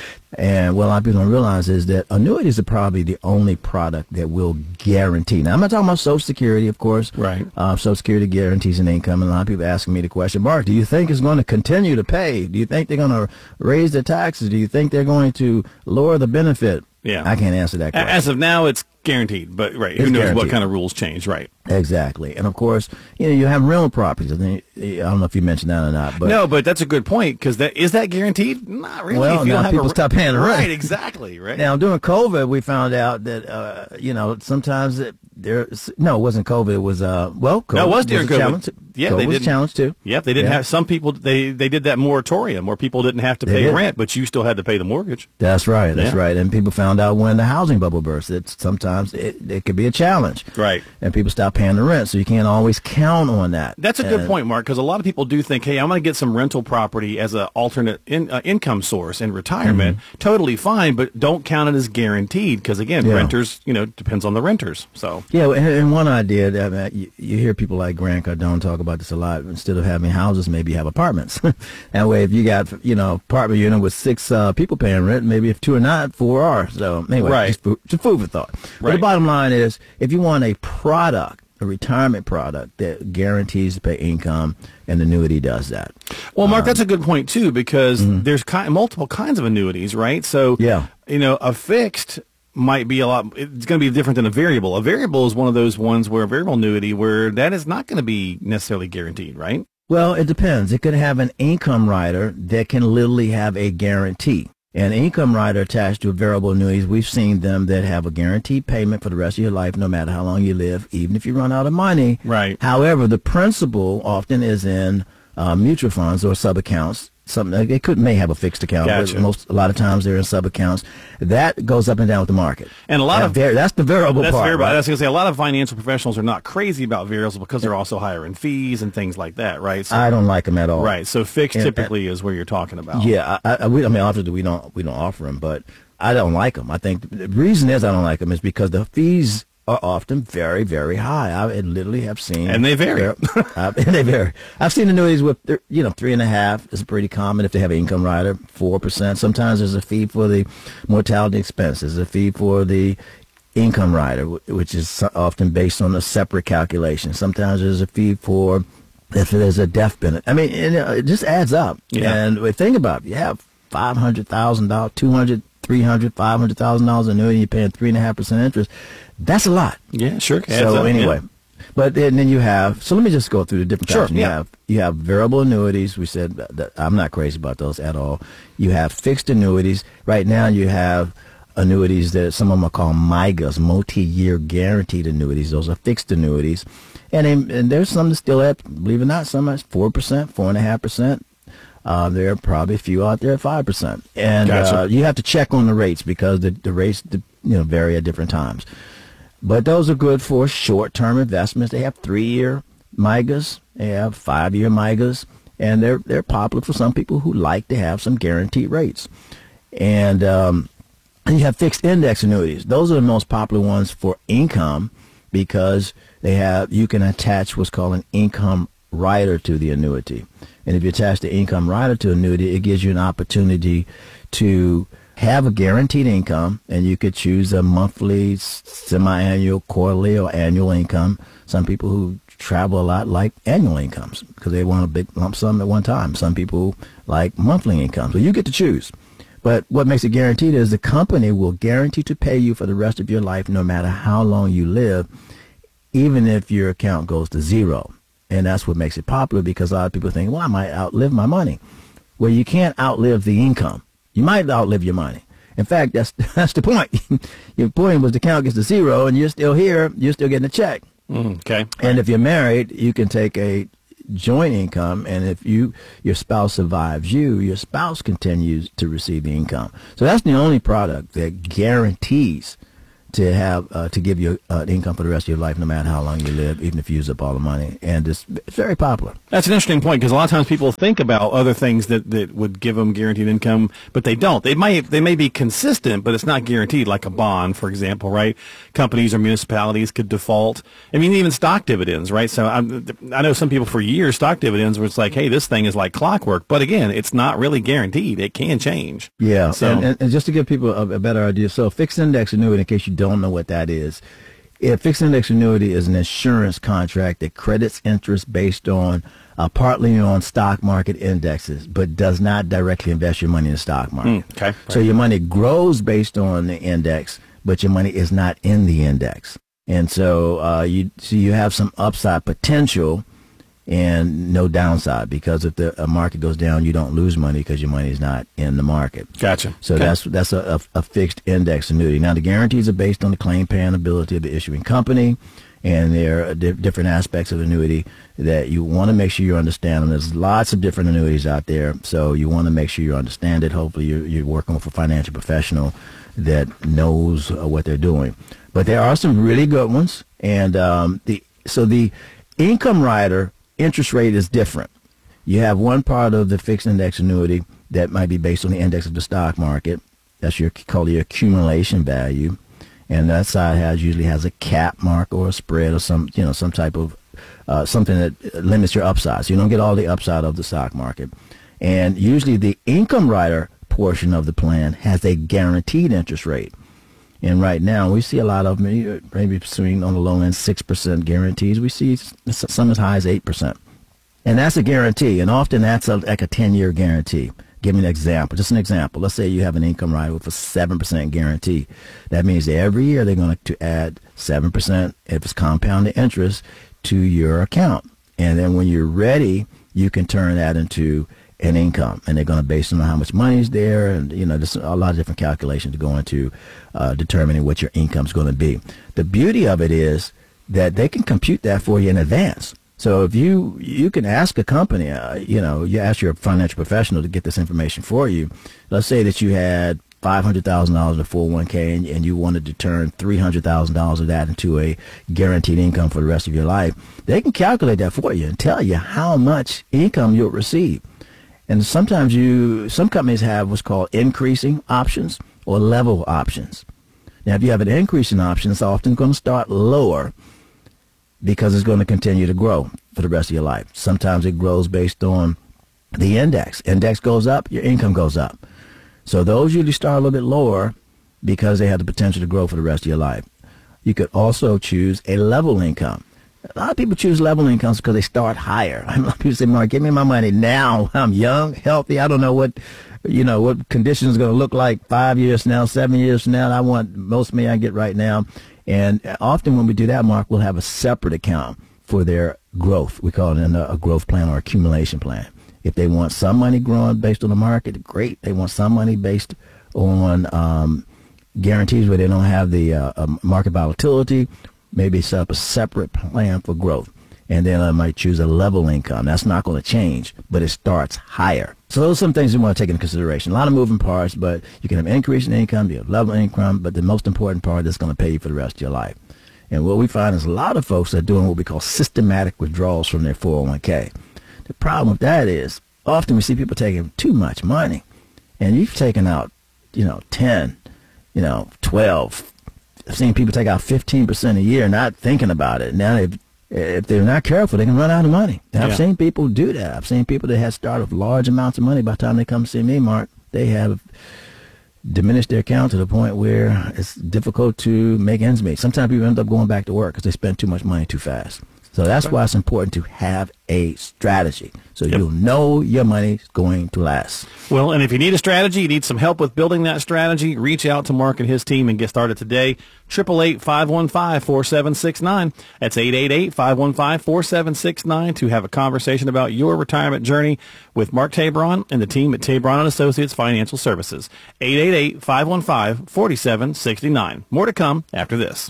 And what a lot of people don't realize is that annuities are probably the only product that will guarantee. Now, I'm not talking about Social Security, of course. Right. Uh, Social Security guarantees an income. And a lot of people asking me the question, Mark, do you think it's going to continue to pay? Do you think they're going to raise the taxes? Do you think they're going to lower the benefit? Yeah. I can't answer that question. As of now, it's guaranteed, but right, who It's knows what guaranteed. kind of rules change, right? Exactly. And of course, you know, you have rental properties. I think, I don't know if you mentioned that or not, but no, but that's a good point, because that is that guaranteed? Not really. Well, if you now don't have people a, stop paying the rent. Right, exactly, right. Now, during COVID, we found out that, uh, you know, sometimes it, there, no, it wasn't COVID. It was, uh, well, COVID no, it was during a COVID. challenge. Yeah, COVID they was didn't a challenge too. Yep, they didn't Yeah. have some people. They they did that moratorium where people didn't have to They pay did. rent, but you still had to pay the mortgage. That's right. That's Yeah. right. And people found out when the housing bubble burst that sometimes it, it could be a challenge. Right. And people stop paying the rent, so you can't always count on that. That's a good And- point, Mark, because a lot of people do think, hey, I'm going to get some rental property as an alternate in, uh, income source in retirement. Totally fine, but don't count it as guaranteed, because again, Yeah. renters, you know, depends on the renters. So Yeah, and, and one idea that uh, you, you hear people like Grant Cardone talk about this a lot. Instead of having houses, maybe you have apartments. That way, if you got you know apartment unit with six uh, people paying rent, maybe if two are not, four are. So anyway, Right. just, food, just food for thought. But the Right. bottom line is, if you want a product, a retirement product that guarantees to pay income, an annuity does that. Well, Mark, Um, that's a good point too, because there's ki- multiple kinds of annuities, right? So, Yeah. you know, a fixed might be a lot. It's going to be different than a variable. A variable is one of those ones where a variable annuity where that is not going to be necessarily guaranteed, right? Well, it depends. It could have an income rider that can literally have a guarantee. An income rider attached to a variable annuities, we've seen them that have a guaranteed payment for the rest of your life, no matter how long you live, even if you run out of money. Right. However, the principal often is in uh, mutual funds or sub-accounts. Something they could may have a fixed account, Gotcha. but most a lot of times they're in sub-accounts. That goes up and down with the market. And a lot That of var- that's the variable that's part. variable. right? That's going to say a lot of financial professionals are not crazy about variables because they're also higher in fees and things like that, right? So, I don't like them at all. right. So fixed And- typically is where you're talking about. Yeah, I, I, we, I mean, obviously we don't we don't offer them, but I don't like them. I think the reason is I don't like them is because the fees are often very, very high. I literally have seen, And they vary. uh, and they vary. I've seen annuities with you know three and a half is pretty common if they have an income rider. Four percent. Sometimes there's a fee for the mortality expenses, a fee for the income rider, wh- which is so- often based on a separate calculation. Sometimes there's a fee for if there's a death benefit. I mean, and, uh, it just adds up. Yeah. And we think about it, you have five hundred thousand dollars, two hundred, three hundred, five hundred thousand dollars annuity, you're paying three and a half percent interest. That's a lot. Yeah, sure. Adds So up, anyway, yeah. but then, then you have. So let me just go through the different Sure, types. You yeah. have you have variable annuities. We said that, that I'm not crazy about those at all. You have fixed annuities. Right now, you have annuities that some of them are called M I G As, multi-year guaranteed annuities. Those are fixed annuities, and they, and there's some that still at, believe it or not, some at four percent, four and a half percent. Uh, there are probably a few out there at five percent, and Gotcha. uh, you have to check on the rates because the the rates you know vary at different times. But those are good for short-term investments. They have three-year M I G As, they have five-year M I G As, and they're they're popular for some people who like to have some guaranteed rates. And um, and you have fixed index annuities. Those are the most popular ones for income because they have you can attach what's called an income rider to the annuity. And if you attach the income rider to annuity, it gives you an opportunity to have a guaranteed income, and you could choose a monthly, semi-annual, quarterly, or annual income. Some people who travel a lot like annual incomes because they want a big lump sum at one time. Some people like monthly incomes. So you get to choose. But what makes it guaranteed is the company will guarantee to pay you for the rest of your life no matter how long you live, even if your account goes to zero. And that's what makes it popular, because a lot of people think, well, I might outlive my money. Well, you can't outlive the income. You might outlive your money. In fact, that's that's the point. Your point was the account gets to zero and you're still here, you're still getting a check. Mm, okay. And if you're married, you can take a joint income, and if you your spouse survives you, your spouse continues to receive the income. So that's the only product that guarantees to have uh, to give you uh, income for the rest of your life, no matter how long you live, even if you use up all the money. And it's, it's very popular. That's an interesting point, because a lot of times people think about other things that, that would give them guaranteed income, but they don't. They may they may be consistent, but it's not guaranteed, like a bond, for example, right? Companies or municipalities could default. I mean, even stock dividends, right? So I'm, I know some people for years, stock dividends, where it's like, hey, this thing is like clockwork. But again, it's not really guaranteed. It can change. Yeah, so, and, and, and just to give people a, a better idea, so fixed index annuity, in case you don't know what that is, a fixed index annuity is an insurance contract that credits interest based on uh, partly on stock market indexes, but does not directly invest your money in the stock market. Mm, okay. So your money grows based on the index, but your money is not in the index. And so uh, you so you have some upside potential and no downside, because if the a market goes down, you don't lose money because your money is not in the market. Gotcha. So okay. that's that's a, a, a fixed index annuity. Now, the guarantees are based on the claim paying ability of the issuing company, and there are di- different aspects of annuity that you want to make sure you understand. And there's lots of different annuities out there, so you want to make sure you understand it. Hopefully, you're, you're working with a financial professional that knows uh, what they're doing. But there are some really good ones, and um, the so the income rider interest rate is different. You have one part of the fixed index annuity that might be based on the index of the stock market. That's your called your accumulation value, and that side has usually has a cap mark or a spread or some you know some type of uh, something that limits your upside. So you don't get all the upside of the stock market. And usually the income rider portion of the plan has a guaranteed interest rate. And right now, we see a lot of them, maybe between on the low end, six percent guarantees. We see some as high as eight percent. And that's a guarantee. And often that's a, like a ten-year guarantee. Give me an example, just an example. Let's say you have an income rider with a seven percent guarantee. That means that every year they're going to add seven percent, if it's compounded interest, to your account. And then when you're ready, you can turn that into an income, and they're going to base it on how much money is there, and you know, there's a lot of different calculations to go into uh, determining what your income is going to be. The beauty of it is that they can compute that for you in advance. So if you you can ask a company, uh, you know, you ask your financial professional to get this information for you. Let's say that you had five hundred thousand dollars in a four oh one k, and, and you wanted to turn three hundred thousand dollars of that into a guaranteed income for the rest of your life. They can calculate that for you and tell you how much income you'll receive. And sometimes you, some companies have what's called increasing options or level options. Now, if you have an increasing option, it's often going to start lower because it's going to continue to grow for the rest of your life. Sometimes it grows based on the index. Index goes up, your income goes up. So those usually start a little bit lower because they have the potential to grow for the rest of your life. You could also choose a level income. A lot of people choose level incomes because they start higher. A lot of people say, Mark, give me my money now. I'm young, healthy. I don't know what, you know, what conditions are going to look like five years from now, seven years from now. I want most money I get right now. And often when we do that, Mark, we'll have a separate account for their growth. We call it a growth plan or accumulation plan. If they want some money growing based on the market, great. They want some money based on um, guarantees where they don't have the uh, market volatility. Maybe set up a separate plan for growth. And then I might choose a level income. That's not going to change, but it starts higher. So those are some things we want to take into consideration. A lot of moving parts, but you can have increase in income, you have level income, but the most important part is going to pay you for the rest of your life. And what we find is a lot of folks are doing what we call systematic withdrawals from their four oh one k. The problem with that is often we see people taking too much money. And you've taken out, you know, ten, you know, twelve, I've seen people take out fifteen percent a year not thinking about it. Now they've if they're not careful, they can run out of money. And I've Yeah. seen people do that. I've seen people that have started with large amounts of money. By the time they come see me, Mark, they have diminished their account to the point where it's difficult to make ends meet. Sometimes people end up going back to work because they spend too much money too fast. So that's why it's important to have a strategy, so Yep. you'll know your money's going to last. Well, and if you need a strategy, you need some help with building that strategy, reach out to Mark and his team and get started today. eight eight eight, five one five, four seven six nine. That's eight eight eight, five one five, four seven six nine to have a conversation about your retirement journey with Mark Tabron and the team at Tabron and Associates Financial Services. eight eight eight, five one five, four seven six nine. More to come after this.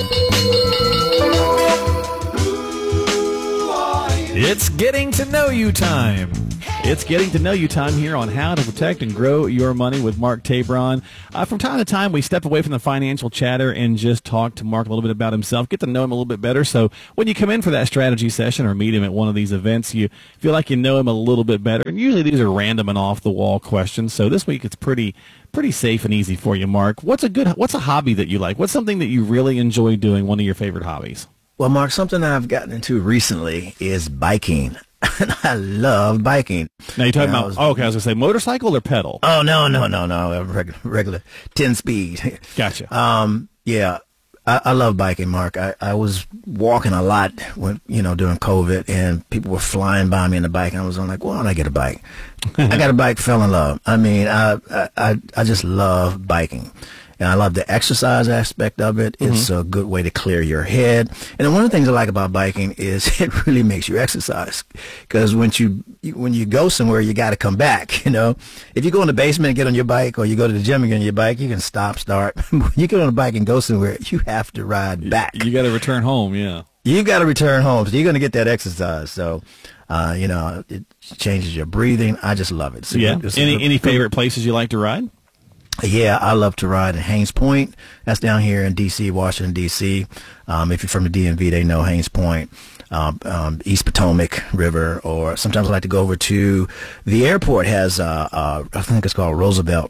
It's getting to know you time. It's getting to know you time here on How to Protect and Grow Your Money with Mark Tabron. Uh, from time to time, we step away from the financial chatter and just talk to Mark a little bit about himself, get to know him a little bit better. So when you come in for that strategy session or meet him at one of these events, you feel like you know him a little bit better. And usually these are random and off-the-wall questions. So this week it's pretty pretty safe and easy for you, Mark. What's a good? What's a hobby that you like? What's something that you really enjoy doing, one of your favorite hobbies? Well, Mark, something I've gotten into recently is biking. I love biking. Now you're talking And I about, was- oh, okay, I was going to say motorcycle or pedal? Oh, no, no, no, no, regular, regular ten speed. Gotcha. Um, yeah, I, I love biking, Mark. I, I was walking a lot when, you know, during COVID, and people were flying by me in the bike, and I was like, why don't I get a bike? I got a bike, fell in love. I mean, I, I, I just love biking. And I love the exercise aspect of it. It's Mm-hmm. a good way to clear your head. And one of the things I like about biking is it really makes you exercise. Because when you when you go somewhere, you got to come back. You know, if you go in the basement and get on your bike, or you go to the gym and get on your bike, you can stop, start. When you get on a bike and go somewhere, you have to ride back. You got to return home, yeah. You got to return home, so you're going to get that exercise. So, uh, you know, it changes your breathing. I just love it. It's a Yeah. good- it's a Any good- any favorite places you like to ride? Yeah, I love to ride in Haynes Point. That's down here in D C, Washington, D C. Um, if you're from the D M V, they know Haynes Point, um, um, East Potomac River, or sometimes I like to go over to the airport. Has uh, uh, I think it's called Roosevelt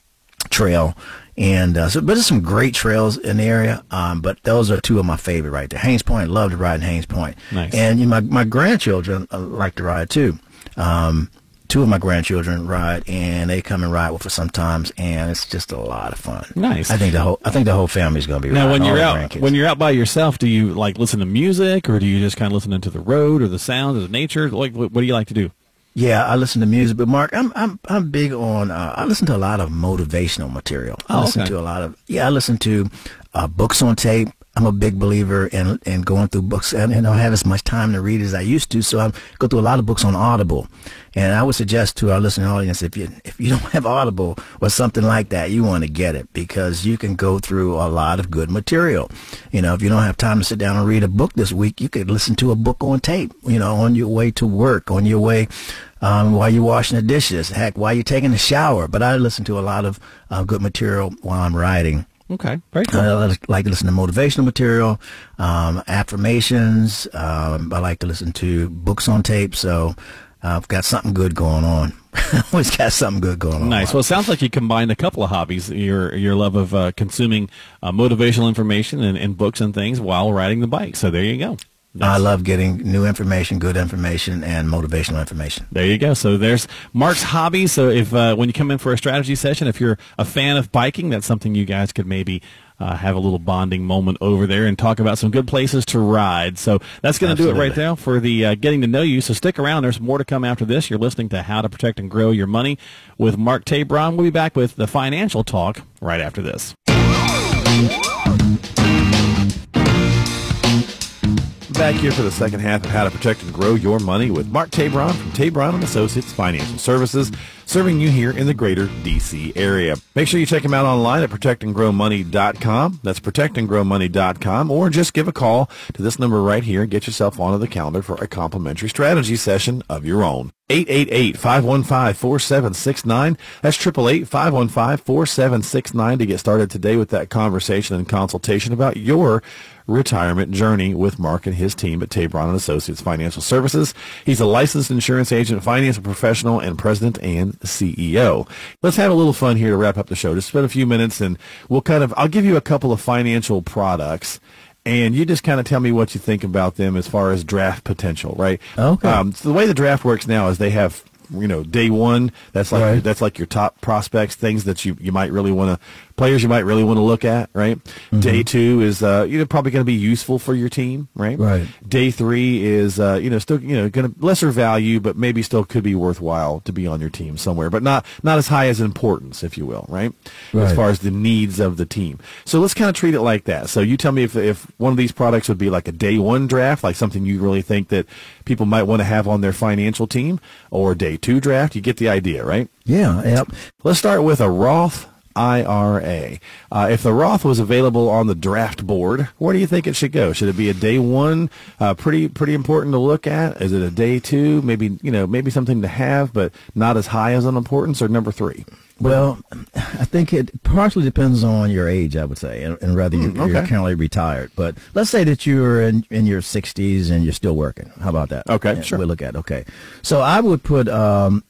Trail, and uh, so but there's some great trails in the area. Um, but those are two of my favorite right there. Haynes Point, love to ride in Haynes Point. Nice. And you know, my my grandchildren uh, like to ride too. Um, Two of my grandchildren ride, and they come and ride with us sometimes, and it's just a lot of fun. Nice. I think the whole I think the whole family's going to be Now, riding. when you're all the out, grandkids. when you're out by yourself, do you like listen to music, or do you just kind of listen to the road or the sounds of nature? Like, what, what do you like to do? Yeah, I listen to music, but Mark, I'm I'm I'm big on. Uh, I listen to a lot of motivational material. I Oh, listen okay. to a lot of yeah. I listen to uh, books on tape. I'm a big believer in in going through books, and, and I don't have as much time to read as I used to, so I go through a lot of books on Audible. And I would suggest to our listening audience, if you if you don't have Audible or something like that, you want to get it, because you can go through a lot of good material. You know, if you don't have time to sit down and read a book this week, you could listen to a book on tape. You know, on your way to work, on your way. Um, while you're washing the dishes, heck, while you're taking a shower. But I listen to a lot of uh, good material while I'm riding. Okay, very cool. I like to listen to motivational material, um, affirmations. Um, I like to listen to books on tape. So I've got something good going on. Always got something good going on. Nice. Well, it sounds like you combined a couple of hobbies: your your love of uh, consuming uh, motivational information and, and books and things while riding the bike. So there you go. I love getting new information, good information, and motivational information. There you go. So there's Mark's hobby. So if uh, when you come in for a strategy session, if you're a fan of biking, that's something you guys could maybe uh, have a little bonding moment over there and talk about some good places to ride. So that's going to do it right there for the uh, getting to know you. So stick around. There's more to come after this. You're listening to How to Protect and Grow Your Money with Mark Tabron. We'll be back with the financial talk right after this. Back here for the second half of How to Protect and Grow Your Money with Mark Tabron from Tabron and Associates Financial Services, serving you here in the greater D C area. Make sure you check him out online at protect and grow money dot com. That's protect and grow money dot com, or just give a call to this number right here and get yourself onto the calendar for a complimentary strategy session of your own. eight eight eight, five one five, four seven six nine. That's eight eight eight, five one five, four seven six nine to get started today with that conversation and consultation about your retirement journey with Mark and his team at Tabron and Associates Financial Services. He's a licensed insurance agent, financial professional, and president and C E O. Let's have a little fun here to wrap up the show. Just spend a few minutes and we'll kind of, I'll give you a couple of financial products, and you just kind of tell me what you think about them as far as draft potential, right? Okay. Um, so the way the draft works now is they have, you know, day one, that's like Right. that's like your top prospects, things that you, you might really want to, players you might really want to look at, right? Mm-hmm. Day two is, uh, you know, probably going to be useful for your team, right? Right. Day three is, uh, you know, still, you know, going to lesser value, but maybe still could be worthwhile to be on your team somewhere, but not, not as high as importance, if you will, right? Right. As far as the needs of the team. So let's kind of treat it like that. So you tell me if, if one of these products would be like a day one draft, like something you really think that people might want to have on their financial team, or day two draft. You get the idea, right? Yeah. Yep. Let's start with a Roth I R A. Uh, if the Roth was available on the draft board, where do you think it should go? Should it be a day one, uh, pretty pretty important to look at? Is it a day two, maybe you know maybe something to have, but not as high as an importance, or number three? Well, I think it partially depends on your age, I would say, and, and whether you're, Mm, okay. you're currently retired. But let's say that you're in, in your sixties and you're still working. How about that? Okay, Yeah, sure. We'll look at it. Okay. So I would put um,